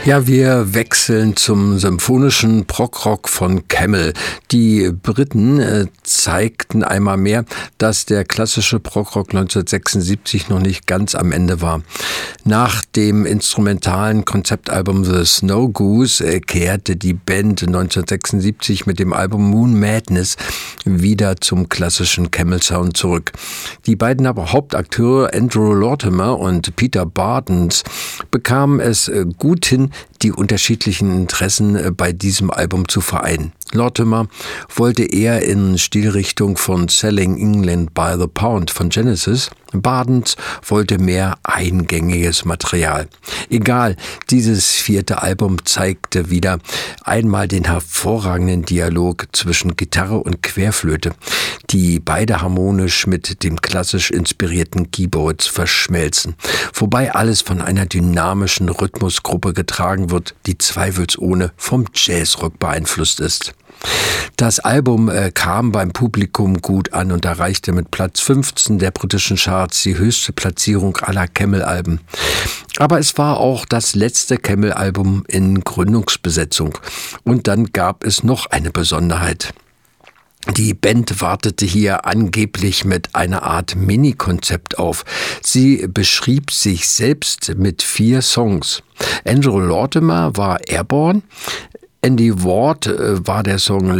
Ja, wir wechseln zum symphonischen Prog-Rock von Camel. Die Briten zeigten einmal mehr, dass der klassische Prog-Rock 1976 noch nicht ganz am Ende war. Nach dem instrumentalen Konzeptalbum The Snow Goose kehrte die Band 1976 mit dem Album Moon Madness wieder zum klassischen Camel-Sound zurück. Die beiden Hauptakteure Andrew Lorimer und Peter Bardens bekamen es gut hin, die unterschiedlichen Interessen bei diesem Album zu vereinen. Lorimer wollte eher in Stilrichtung von Selling England by the Pound von Genesis. Bardens wollte mehr eingängiges Material. Egal, dieses vierte Album zeigte wieder einmal den hervorragenden Dialog zwischen Gitarre und Querflöte, die beide harmonisch mit dem klassisch inspirierten Keyboards verschmelzen. Wobei alles von einer dynamischen Rhythmusgruppe getragen wird, die zweifelsohne vom Jazzrock beeinflusst ist. Das Album kam beim Publikum gut an und erreichte mit Platz 15 der britischen Charts die höchste Platzierung aller Camel-Alben. Aber es war auch das letzte Camel-Album in Gründungsbesetzung. Und dann gab es noch eine Besonderheit. Die Band wartete hier angeblich mit einer Art Mini-Konzept auf. Sie beschrieb sich selbst mit 4 Songs. Andrew Lorimer war Airborne, Andy Ward war der Song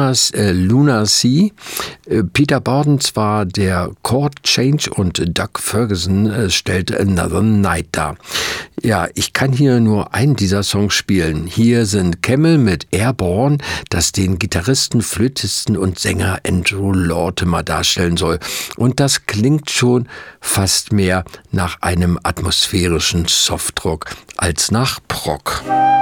Lunar Sea, Peter Bardens war der Chord Change und Doug Ferguson stellte Another Night dar. Ja, ich kann hier nur einen dieser Songs spielen. Hier sind Camel mit Airborne, das den Gitarristen, Flötisten und Sänger Andrew Lorimer darstellen soll. Und das klingt schon fast mehr nach einem atmosphärischen Softrock als nach Prog.